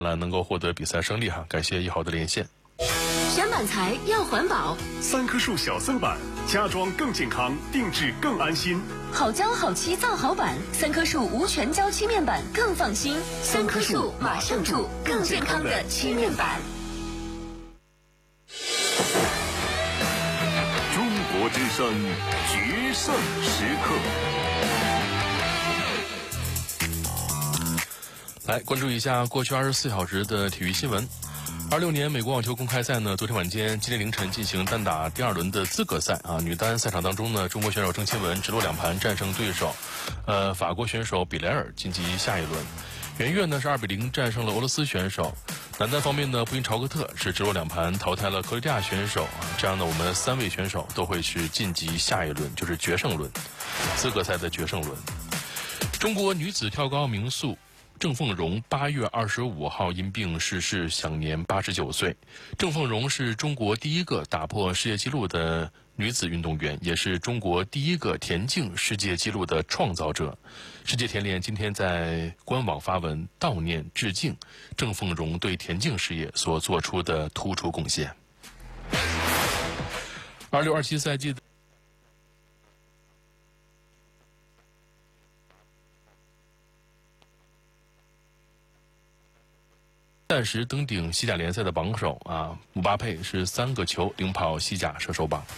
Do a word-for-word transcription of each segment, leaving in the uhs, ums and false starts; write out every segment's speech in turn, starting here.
来能够获得比赛胜利哈，感谢一号的连线。 选板材要环保， 三棵树小色板，家装更健康，定制更安心。 好胶好漆造好板，三棵树无全胶漆面板更放心。三棵树马上住，更健康的漆面板。 中国之声决胜时刻。 来关注一下过去二十四小时的体育新闻。二六年美国网球公开赛呢，昨天晚间今天凌晨进行单打第二轮的资格赛啊。女单赛场当中呢，中国选手郑钦文直落两盘战胜对手，呃，法国选手比莱尔晋级下一轮。袁岳呢是二比零战胜了俄罗斯选手。男单方面呢，布因朝克特是直落两盘淘汰了克罗地亚选手啊。这样呢，我们三位选手都会是晋级下一轮，就是决胜轮，资格赛的决胜轮。中国女子跳高名宿郑凤荣八月二十五号因病逝世，享年八十九岁。郑凤荣是中国第一个打破世界纪录的女子运动员，也是中国第一个田径世界纪录的创造者。世界田联今天在官网发文悼念致敬郑凤荣对田径事业所做出的突出贡献。二六二七赛季的暂时登顶西甲联赛的榜首啊，姆巴佩是三个球领跑西甲射手榜。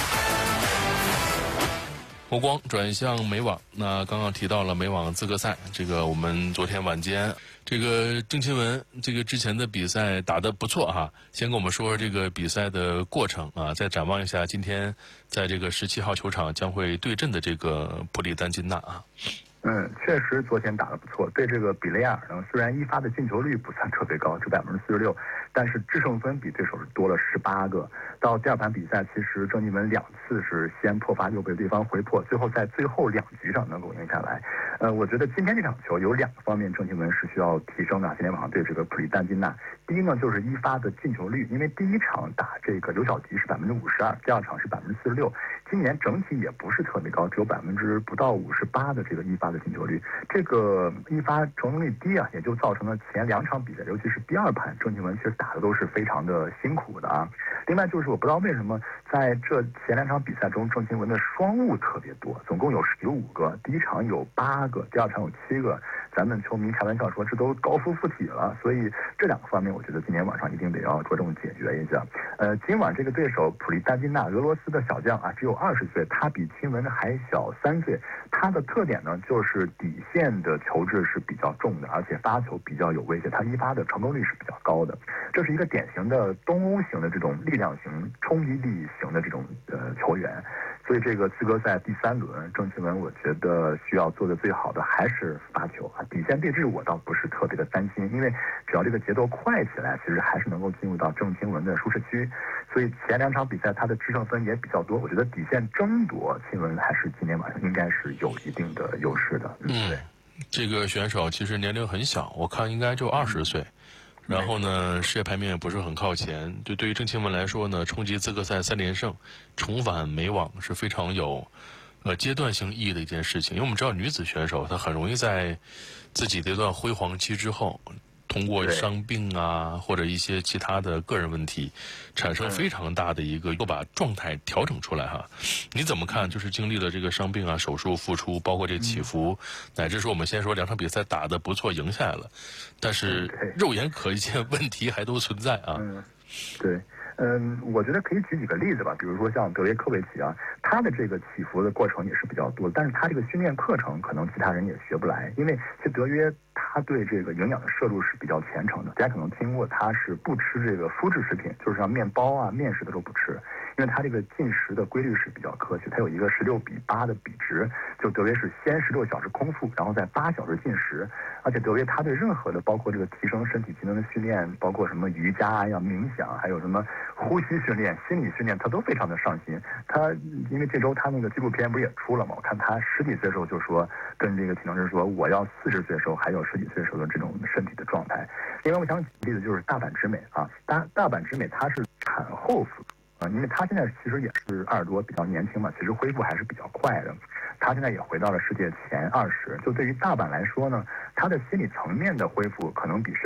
目光转向美网，那刚刚提到了美网资格赛，这个我们昨天晚间，这个郑钦文这个之前的比赛打得不错哈，先跟我们说这个比赛的过程啊，再展望一下今天在这个十七号球场将会对阵的这个普里丹金纳啊。 嗯，确实昨天打得不错。对这个比雷尔呢，虽然一发的进球率不算特别高，只百分之四十六，但是制胜分比对手是多了十八个。到第二盘比赛，其实郑钦文两次是先破发又被对方回破，最后在最后两局上能够赢下来。呃，我觉得今天这场球有两个方面，郑钦文是需要提升的。今天晚上对这个普里丹金纳，第一呢就是一发的进球率，因为第一场打这个刘晓迪是百分之五十二，第二场是百分之四十六，今年整体也不是特别高，只有百分之不到五十八的这个一发的进球率，这个一发成功率低啊，也就造成了前两场比赛，尤其是第二盘，郑钦文其实打的都是非常的辛苦的啊。另外就是我不知道为什么在这前两场比赛中，郑钦文的双误特别多，总共有十五个，第一场有八个，第二场有七个。咱们球迷开玩笑说这都高夫附体了，所以这两个方面我觉得今天晚上一定得要着重解决一下。呃，今晚这个对手普里丹金纳，俄罗斯的小将啊，只有二十岁，他比钦文还小三岁。他的特点呢就是底线的球质是比较重的，而且发球比较有威胁，他一发的成功率是比较高的。这是一个典型的东欧型的这种力量型、冲击力型的这种呃球员。所以这个资格赛第三轮，郑钦文我觉得需要做的最好的还是发球啊，底线对峙我倒不是特别的担心，因为只要这个节奏快起来，其实还是能够进入到郑钦文的舒适区。所以前两场比赛他的制胜分也比较多，我觉得底线争夺钦文还是今天晚上应该是有一定的优势的。 嗯，对，这个选手其实年龄很小，我看应该就二十岁。然后呢，世界排名也不是很靠前。就对于郑钦文来说呢，冲击资格赛三连胜，重返美网是非常有，呃，阶段性意义的一件事情。因为我们知道女子选手她很容易在自己的一段辉煌期之后，通过伤病啊或者一些其他的个人问题，产生非常大的一个又把状态调整出来哈。你怎么看？就是经历了这个伤病啊、手术复出，包括这起伏，乃至说我们先说两场比赛打得不错，赢下来了，但是肉眼可见问题还都存在啊。 嗯，对。嗯，我觉得可以举几个例子吧，比如说像德约科维奇啊，他的这个起伏的过程也是比较多，但是他这个训练课程可能其他人也学不来，因为其实德约他对这个营养的摄入是比较虔诚的，大家可能听过他是不吃这个麸质食品，就是像面包啊、面食的都不吃，因为他这个进食的规律是比较科学，他有一个十六比八的比值，就德约是先十六小时空腹，然后再八小时进食，而且德约他对任何的包括这个提升身体机能的训练，包括什么瑜伽啊、冥想，还有什么呼吸训练、心理训练，他都非常的上心。他因为这周他那个纪录片不是也出了嘛？我看他十几岁的时候就说跟这个体能师说，我要四十岁的时候还有十几岁的时候的这种身体的状态。另外我想举例子就是大阪直美啊，大大阪直美她是产后复出啊，因为她现在其实也是二十多，比较年轻嘛，其实恢复还是比较快的。她现在也回到了世界前二十。就对于大阪来说呢，她的心理层面的恢复可能比身体恢复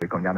更加的。